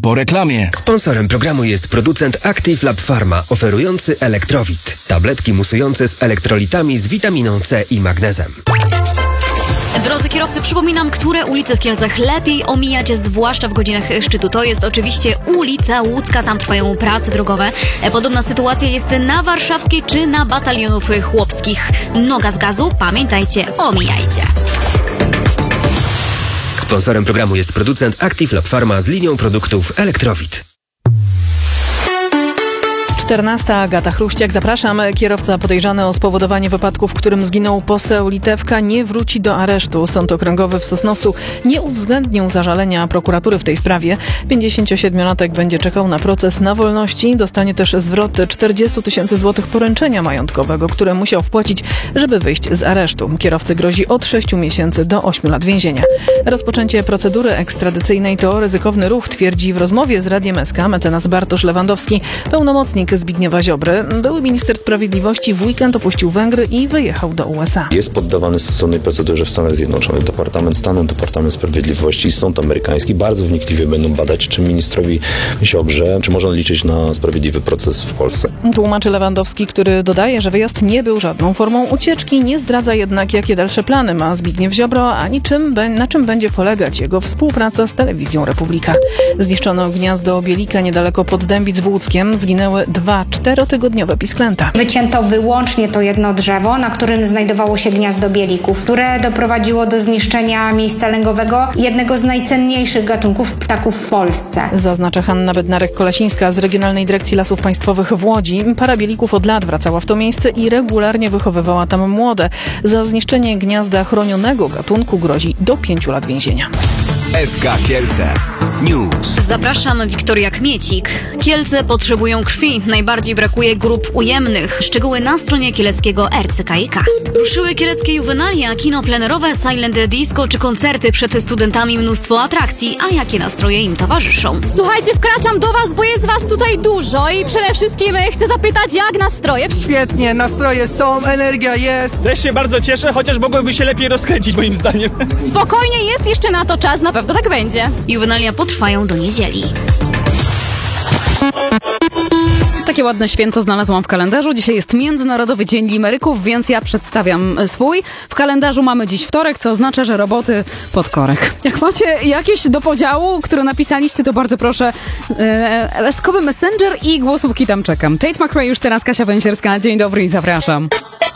po reklamie. Sponsorem programu jest producent Active Lab Pharma, oferujący Elektrowit. Tabletki musujące z elektrolitami z witaminą C i magnezem. Drodzy kierowcy, przypominam, które ulice w Kielcach lepiej omijać, zwłaszcza w godzinach szczytu. To jest oczywiście ulica Łódzka, tam trwają prace drogowe. Podobna sytuacja jest na Warszawskiej czy na Batalionów Chłopskich. Noga z gazu, pamiętajcie, omijajcie. Sponsorem programu jest producent Active Lab Pharma z linią produktów Elektrowit. 14. Agata Chruściak. Zapraszam. Kierowca podejrzany o spowodowanie wypadku, w którym zginął poseł Litewka, nie wróci do aresztu. Sąd Okręgowy w Sosnowcu nie uwzględnił zażalenia prokuratury w tej sprawie. 57-latek będzie czekał na proces na wolności. Dostanie też zwrot 40 000 złotych poręczenia majątkowego, które musiał wpłacić, żeby wyjść z aresztu. Kierowcy grozi od 6 miesięcy do 8 lat więzienia. Rozpoczęcie procedury ekstradycyjnej to ryzykowny ruch, twierdzi w rozmowie z Radiem SK mecenas Bartosz Lewandowski, pełnomocnik Zbigniewa Ziobry. Były minister sprawiedliwości w weekend opuścił Węgry i wyjechał do USA. Jest poddawany stosownej procedurze w Stanach Zjednoczonych. Departament Stanu, Departament Sprawiedliwości i Sąd Amerykański bardzo wnikliwie będą badać, czy ministrowi Ziobrze, czy można liczyć na sprawiedliwy proces w Polsce. Tłumaczy Lewandowski, który dodaje, że wyjazd nie był żadną formą ucieczki, nie zdradza jednak, jakie dalsze plany ma Zbigniew Ziobro, ani na czym będzie polegać jego współpraca z Telewizją Republika. Zniszczono gniazdo bielika niedaleko Poddębic w Łódzkiem. Zginęły 2 4-tygodniowe pisklęta. Wycięto wyłącznie to jedno drzewo, na którym znajdowało się gniazdo bielików, które doprowadziło do zniszczenia miejsca lęgowego, jednego z najcenniejszych gatunków ptaków w Polsce. Zaznacza Hanna Bednarek-Kolasińska z Regionalnej Dyrekcji Lasów Państwowych w Łodzi. Para bielików od lat wracała w to miejsce i regularnie wychowywała tam młode. Za zniszczenie gniazda chronionego gatunku grozi do 5 lat więzienia. SK Kielce News. Zapraszam, Wiktoria Kmiecik. Kielce potrzebują krwi. Najbardziej brakuje grup ujemnych. Szczegóły na stronie kieleckiego RCKiK. Ruszyły kieleckie juwenalia, kino plenerowe, silent disco czy koncerty. Przed studentami mnóstwo atrakcji, a jakie nastroje im towarzyszą? Słuchajcie, wkraczam do was, bo jest was tutaj dużo i przede wszystkim chcę zapytać, jak nastroje? Świetnie, nastroje są, energia jest. Też się bardzo cieszę, chociaż mogłyby się lepiej rozkręcić moim zdaniem. Spokojnie, jest jeszcze na to czas, na pewno tak będzie. Juwenalia potrwają do niedzieli. Takie ładne święto znalazłam w kalendarzu. Dzisiaj jest Międzynarodowy Dzień Limeryków, więc ja przedstawiam swój. W kalendarzu mamy dziś wtorek, co oznacza, że roboty pod korek. Jak macie jakieś do podziału, które napisaliście, to bardzo proszę Leskowy Messenger i głosówki tam czekam. Tate McRae już teraz, Kasia Węsierska. Dzień dobry i zapraszam.